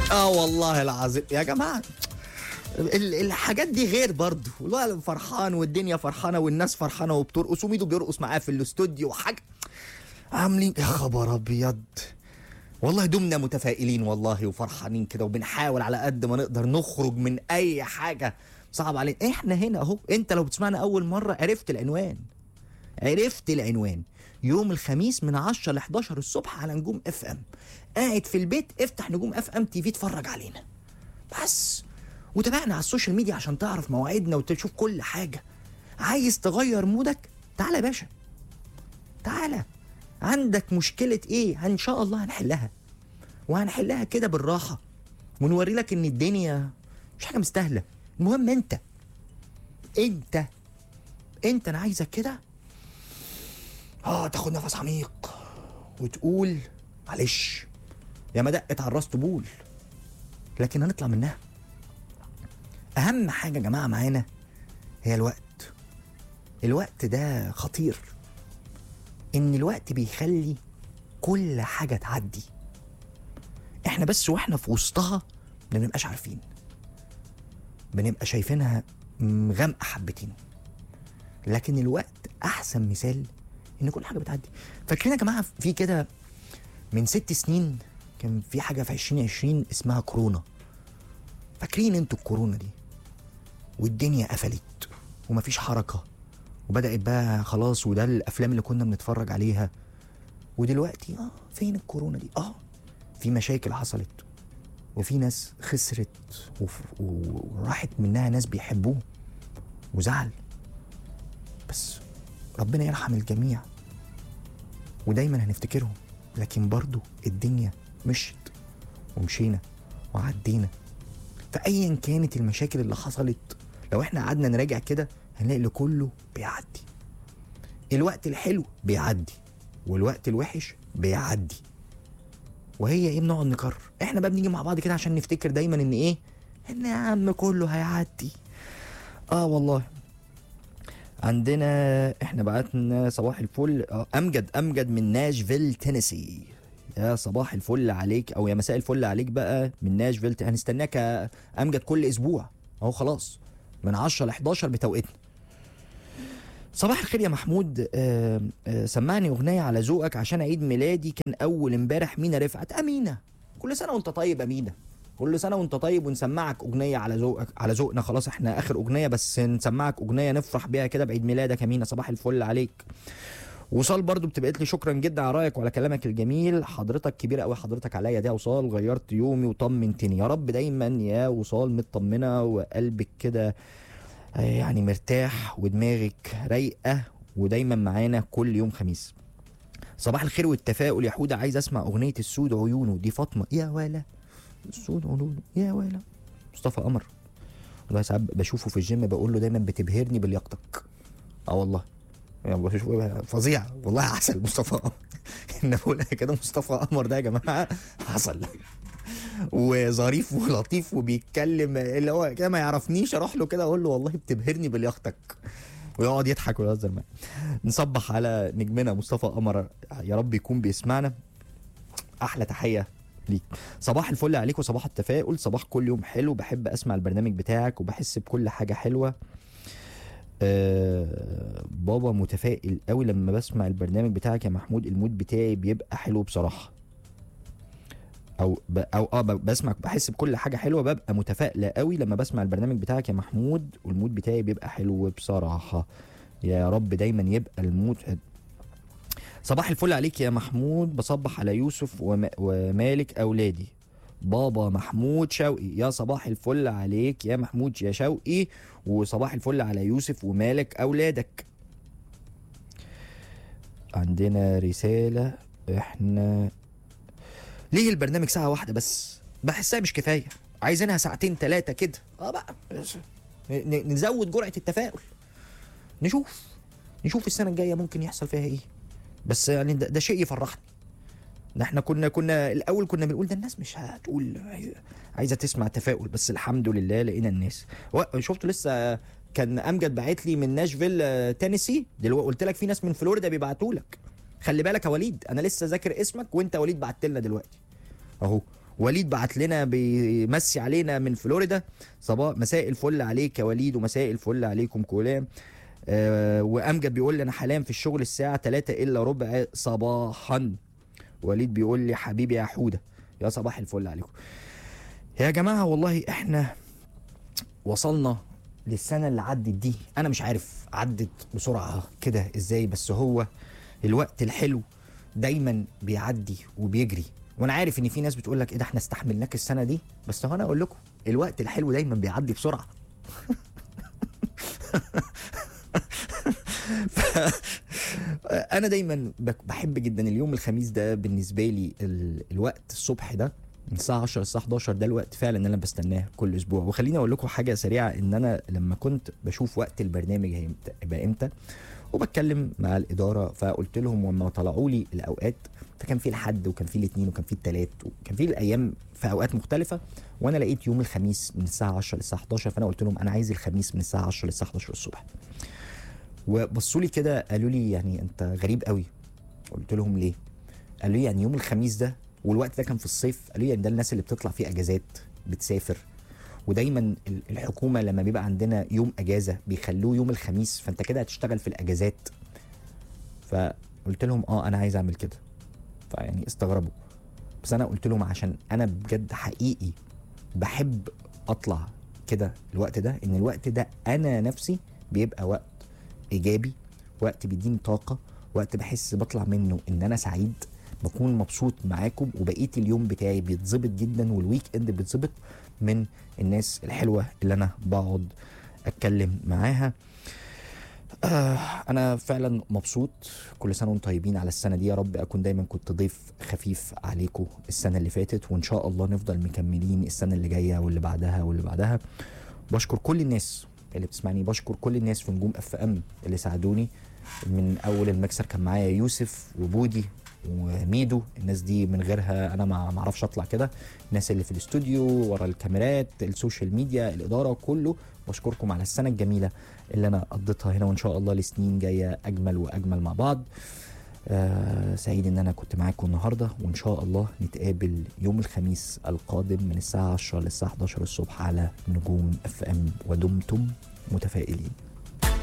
والله العظيم يا جماعه، الحاجات دي غير برضه، والله فرحان والدنيا فرحانه والناس فرحانه وبترقص وميدو بيرقص معاه في الاستوديو وحاجه عاملين يا خبر ابيض. والله دمنا متفائلين والله وفرحانين كده، وبنحاول على قد ما نقدر نخرج من اي حاجه صعب علينا. احنا هنا اهو، انت لو بتسمعنا اول مره عرفت العنوان، عرفت العنوان. يوم الخميس من 10 ل 11 الصبح على نجوم اف ام. قاعد في البيت افتح نجوم اف ام تي في اتفرج علينا بس، وتابعنا على السوشيال ميديا عشان تعرف مواعيدنا وتشوف كل حاجه. عايز تغير مودك؟ تعالى يا باشا، تعالى. عندك مشكله ايه؟ ان شاء الله هنحلها، وهنحلها كده بالراحه، ونوري لك ان الدنيا مش حاجه مستاهله. المهم انت انا عايزك كده تاخد نفس عميق وتقول معلش يا ما دقت على الراس طبول، لكن هنطلع منها. اهم حاجه يا جماعه معانا هي الوقت. الوقت ده خطير، ان الوقت بيخلي كل حاجه تعدي. احنا بس واحنا في وسطها ما بنبقاش عارفين، بنبقى شايفينها غامقه حبتين، لكن الوقت احسن مثال ان كل حاجه بتعدي. فاكرين يا جماعه في كده من 6 سنين كان في حاجه في 2020 اسمها كورونا؟ فاكرين انتوا الكورونا دي؟ والدنيا قفلت ومفيش حركه، وبدات بقى خلاص، وده الافلام اللي كنا بنتفرج عليها. ودلوقتي فين الكورونا دي؟ في مشاكل حصلت، وفي ناس خسرت وراحت منها ناس بيحبوه وزعل. بس ربنا يرحم الجميع، ودايما هنفتكرهم. لكن برضو الدنيا مشت ومشينا وعدينا. فأيا كانت المشاكل اللي حصلت، لو احنا قعدنا نراجع كده هنلاقي اللي كله بيعدي. الوقت الحلو بيعدي، والوقت الوحش بيعدي. وهي ايه؟ بنقعد نكرر. احنا بقى بنيجي مع بعض كده عشان نفتكر دايما ان ايه؟ ان يا عم كله هيعدي. والله عندنا احنا بعتنا صباح الفل امجد من ناشفيل تينيسي. يا صباح الفل عليك، او يا مساء الفل عليك بقى من ناشفيل. هنستناك يا امجد كل اسبوع اهو، خلاص من 10 ل 11 بتوقيتنا. صباح الخير يا محمود، سمعني اغنيه على ذوقك عشان عيد ميلادي كان اول امبارح. مينا رفعت. امينه، كل سنه وانت طيب. امينه كل سنه وانت طيب، ونسمعك اغنيه على ذوقك، على ذوقنا. خلاص احنا اخر اغنيه، بس نسمعك اغنيه نفرح بيها كده بعيد ميلادك. امينه صباح الفل عليك. وصال برضو بتبقى لي شكرا جدا على رايك وعلى كلامك الجميل. حضرتك كبيره قوي حضرتك عليا دي يا وصال، غيرت يومي وطمنتني. يا رب دايما يا وصال مطمنه وقلبك كده يعني مرتاح ودماغك رايقه، ودايما معانا كل يوم خميس. صباح الخير والتفاؤل يا حوده، عايز اسمع اغنيه السود عيونه دي فاطمه. يا ولا السود عيونه يا ولا مصطفى قمر. والله ساعات بشوفه في الجيم بقول له دايما بتبهرني بلياقتك. والله يعني فظيع والله، عسل مصطفى قمر. ان بقول كده مصطفى قمر ده يا جماعه حصل وظريف ولطيف وبيتكلم اللي هو كده ما يعرفنيش، اروح له كده اقول له والله بتبهرني بلياقتك، ويقعد يضحك ويهزر معايا. نصبح على نجمنا مصطفى قمر، يا رب يكون بيسمعنا. احلى تحيه ليك. صباح الفل عليك وصباح التفاؤل، صباح كل يوم حلو. بحب اسمع البرنامج بتاعك وبحس بكل حاجه حلوه. بابا متفائل قوي لما بسمع البرنامج بتاعك يا محمود، المود بتاعي بيبقى حلو بصراحه. بسمع بحس بكل حاجه حلوه، ببقى متفائله قوي لما بسمع البرنامج بتاعك يا محمود، والمود بتاعي بيبقى حلو بصراحه. يا رب دايما يبقى المود. صباح الفل عليك يا محمود، بصبح على يوسف ومالك اولادي. بابا محمود شوقي. يا صباح الفل عليك يا محمود يا شوقي، وصباح الفل على يوسف ومالك اولادك. عندنا رساله، احنا ليه البرنامج ساعة واحدة بس؟ بحسها مش كفاية، عايزينها 2 3 كده. بقى نزود جرعة التفاؤل، نشوف السنة الجاية ممكن يحصل فيها ايه. بس يعني ده شيء يفرحني. احنا كنا الاول كنا بنقول ده الناس مش هتقول عايزة تسمع تفاؤل، بس الحمد لله لقينا الناس. شفتوا لسه كان امجد باعت لي من ناشفيل تينيسي، دلوقتي قلت لك في ناس من فلوريدا بيبعتوا لك. خلي بالك يا وليد، انا لسه ذاكر اسمك وانت وليد بعت لنا دلوقتي اهو. وليد بعت لنا بيمسي علينا من فلوريدا. صباح مساء الفل عليك يا وليد، ومساء الفل عليكم كلام. وامجد بيقول لي انا حاليا في الشغل الساعه 3 الا ربع صباحا. وليد بيقول لي حبيبي يا حوده، يا صباح الفل عليكم يا جماعه. والله احنا وصلنا للسنه اللي عدت دي، انا مش عارف عدت بسرعه كده ازاي، بس هو الوقت الحلو دايما بيعدي وبيجري. وانا عارف ان في ناس بتقول لك ايه ده احنا استحملناك السنه دي، بس هو انا اقول لكم الوقت الحلو دايما بيعدي بسرعه. انا دايما بحب جدا اليوم الخميس ده. بالنسبه لي الوقت الصبح ده من الساعه 10 للساعه 11 ده الوقت فعلا اللي انا بستناه كل اسبوع. وخليني اقول لكم حاجه سريعه، ان انا لما كنت بشوف وقت البرنامج هيبقى امتى وبتكلم مع الاداره، فقلت لهم وما طلعوا لي الاوقات، فكان في الحد وكان في الاثنين وكان في الثلاث وكان في الايام في اوقات مختلفه، وانا لقيت يوم الخميس من الساعه 10 للساعه 11، فانا قلت لهم انا عايز الخميس من الساعه 10 للساعه 11 الصبح. وبصوا لي كده قالوا لي يعني انت غريب قوي. قلت لهم ليه؟ قالوا لي يعني يوم الخميس ده، والوقت ده كان في الصيف، قالوا لي يعني ده الناس اللي بتطلع فيه اجازات بتسافر، ودايما الحكومه لما بيبقى عندنا يوم اجازه بيخلوه يوم الخميس، فانت كده هتشتغل في الاجازات. فقلت لهم انا عايز اعمل كده، فيعني استغربوا. بس انا قلت لهم عشان انا بجد حقيقي بحب اطلع كده الوقت ده، ان الوقت ده انا نفسي بيبقى وقت ايجابي، وقت بيديني طاقه، وقت بحس بطلع منه ان انا سعيد، بكون مبسوط معاكم، وبقيه اليوم بتاعي بيتظبط جدا، والويك اند بيتظبط من الناس الحلوه اللي انا بقعد اتكلم معاها. انا فعلا مبسوط. كل سنه وانتم طيبين على السنه دي، يا رب اكون دايما كنت ضيف خفيف عليكم السنه اللي فاتت، وان شاء الله نفضل مكملين السنه اللي جايه واللي بعدها واللي بعدها. بشكر كل الناس اللي بتسمعني، بشكر كل الناس في نجوم اف ام اللي ساعدوني من اول المكسر. كان معايا يوسف وبودي وميدو، الناس دي من غيرها انا ما اعرفش اطلع كده. الناس اللي في الاستوديو ورا الكاميرات، السوشيال ميديا، الاداره، كله بشكركم على السنه الجميله اللي انا قضيتها هنا، وان شاء الله لسنين جايه اجمل واجمل مع بعض. سعيد ان انا كنت معاكم النهارده، وان شاء الله نتقابل يوم الخميس القادم من الساعه 10 للساعه 11 الصبح على نجوم اف ام، ودمتم متفائلين.